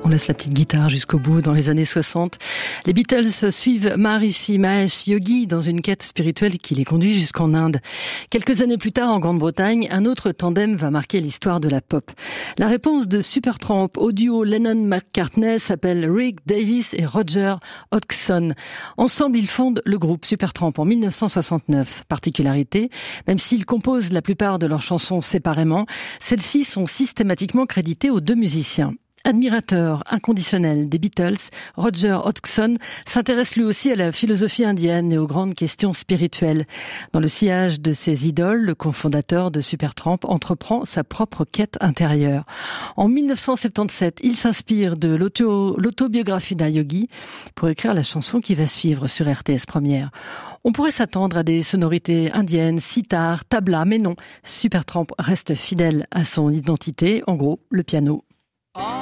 On laisse la petite guitare jusqu'au bout dans les années 60. Les Beatles suivent Maharishi Mahesh Yogi dans une quête spirituelle qui les conduit jusqu'en Inde. Quelques années plus tard, en Grande-Bretagne, un autre tandem va marquer l'histoire de la pop. La réponse de Supertramp au duo Lennon-McCartney s'appelle Rick Davies et Roger Hodgson. Ensemble, ils fondent le groupe Supertramp en 1969. Particularité, même s'ils composent la plupart de leurs chansons séparément, celles-ci sont systématiquement créditées aux deux musiciens. Admirateur inconditionnel des Beatles, Roger Hodgson s'intéresse lui aussi à la philosophie indienne et aux grandes questions spirituelles. Dans le sillage de ses idoles, le cofondateur de Supertramp entreprend sa propre quête intérieure. En 1977, il s'inspire de l'autobiographie d'un yogi pour écrire la chanson qui va suivre sur RTS Première. On pourrait s'attendre à des sonorités indiennes, sitar, tabla, mais non. Supertramp reste fidèle à son identité, en gros, le piano.